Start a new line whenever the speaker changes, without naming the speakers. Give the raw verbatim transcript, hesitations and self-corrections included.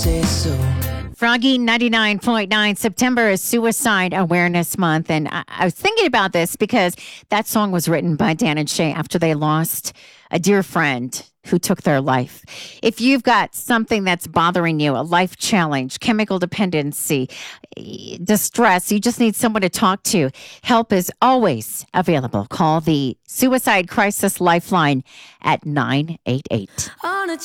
say so.
Froggy ninety-nine point nine. September is Suicide Awareness Month. And I, I was thinking about this because that song was written by Dan and Shay after they lost a dear friend who took their life. If you've got something that's bothering you, a life challenge, chemical dependency, distress, you just need someone to talk to, help is always available. Call the Suicide Crisis Lifeline at nine eight eight.
On a